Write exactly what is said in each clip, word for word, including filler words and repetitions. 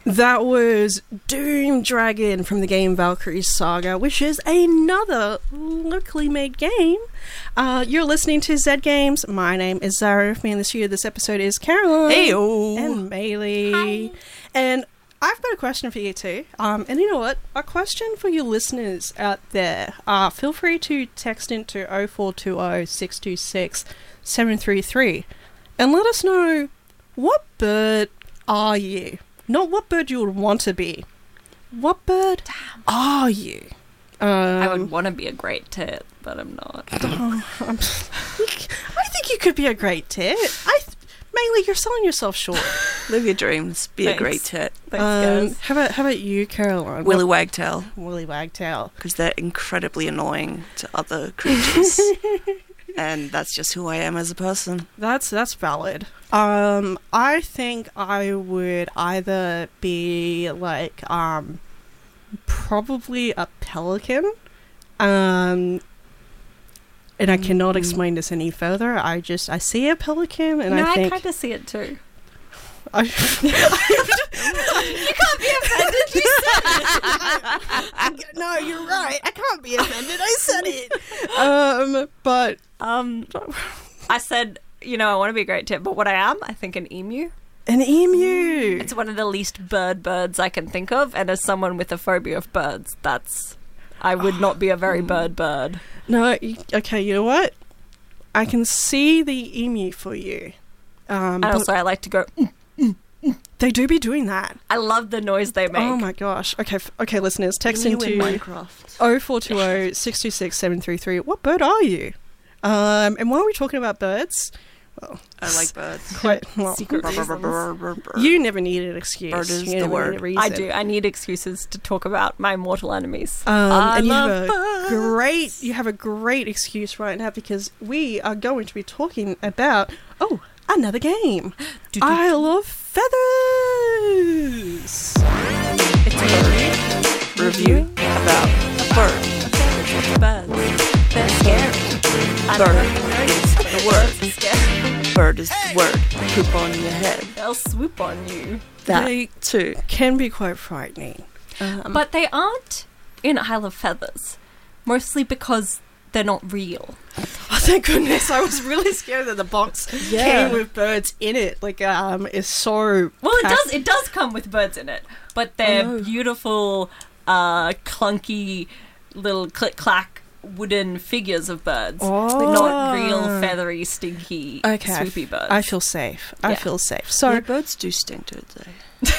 That was Doom Dragon from the game Valkyrie Saga, which is another locally made game. Uh, you're listening to Z Games. My name is Zara. With me in the studio this episode is Caroline. Hey-o. And Maylee. Hi. And I've got a question for you too. Um, and you know what? A question for you listeners out there. Uh, feel free to text into oh four two oh, six two six, seven three three and let us know, what bird are you? Not what bird you would want to be. What bird Damn. are you? Um, I would want to be a great tit, but I'm not. Oh, I'm, I think you could be a great tit. I, th- mainly, you're selling yourself short. Live your dreams. Be Thanks. a great tit. Thanks, Um, guys. how about how about you, Caroline? Willy What- Wagtail. Willy Wagtail. Because they're incredibly annoying to other creatures. And that's just who I am as a person. That's that's valid. Um, I think I would either be like um, probably a pelican. Um, and I cannot Mm. explain this any further. I just I see a pelican and no, I I, think kind of see it too. I, You can't be offended. You said I- no, you're right. I can't be offended. I said it. Um, but Um, I said, you know, I want to be a great tit, but what I am, I think an emu. an emu. It's one of the least bird birds I can think of, and as someone with a phobia of birds, that's... I would not be a very bird bird. No, you, okay. You know what? I can see the emu for you. Um, And but also, I like to go... they do be doing that. I love the noise they make. Oh my gosh. Okay, f- okay, listeners, text You in into Minecraft. oh four two oh, six two six, seven three three. What bird are you? Um, and while we're talking about birds, well, I like birds. quite well. Secret Brr, brr, reasons. brr, brr, brr, brr. You never need an excuse. Bird is You the never word. need a reason. I do. I need excuses to talk about my mortal enemies. Um, I and you love have a birds. great, you have a great excuse right now because we are going to be talking about oh another game. Do, do, I do. love feathers. It's a Review about bird. birds. They're scary. I Bird don't know. is the word. Birds are scary. Bird is the word. Poop on your head. They'll swoop on you. That They too. can be quite frightening. Um, But they aren't in Isle of Feathers, mostly because they're not real. oh, thank goodness! I was really scared that the box Yeah. came with birds in it. Like, um, is so Well, it packed- does. It does come with birds in it, but they're Oh, no. beautiful, uh, clunky, little click-clack wooden figures of birds. Oh. They're not real feathery, stinky, Okay, I swoopy f- birds. I feel safe. I Yeah. feel safe. Yeah, So, birds do stink, don't they?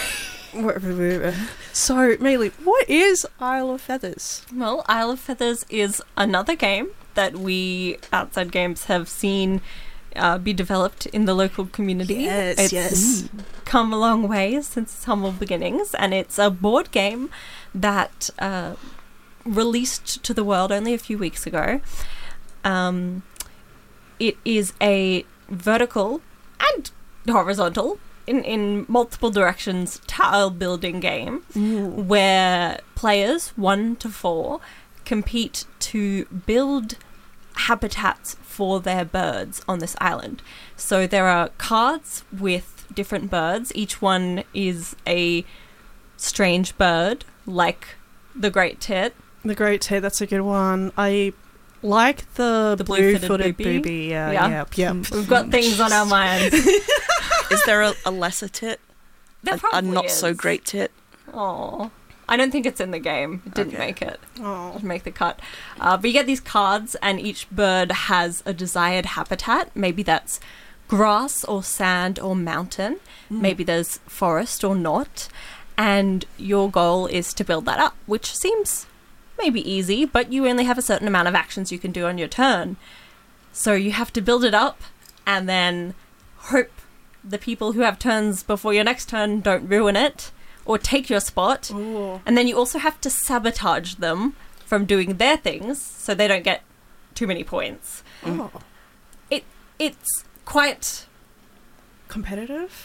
so Maylee, what is Isle of Feathers? Well, Isle of Feathers is another game that we, Outside Games, have seen uh, be developed in the local community. Yes, It's yes. come a long way since its humble beginnings, and it's a board game that uh, released to the world only a few weeks ago. Um, it is a vertical and horizontal, in, in multiple directions, tile building game where players, one to four, compete to build habitats for their birds on this island. So there are cards with different birds. Each one is a strange bird, like the great tit. The Great Tit, that's a good one. I like the, The blue-footed blue-footed booby. booby. Yeah, Yeah. yep, yep. We've got things on our minds. Is there a, a lesser tit? There A, a probably not so is. great tit? Aw. I don't think it's in the game. It didn't Okay. make it. Oh. Didn't make the cut. Uh, but you get these cards, and each bird has a desired habitat. Maybe that's grass or sand or mountain. Maybe there's forest or not. And your goal is to build that up, which seems maybe easy, but you only have a certain amount of actions you can do on your turn. So you have to build it up and then hope the people who have turns before your next turn don't ruin it or take your spot. Ooh. And then you also have to sabotage them from doing their things so they don't get too many points. Oh. It It's quite Competitive?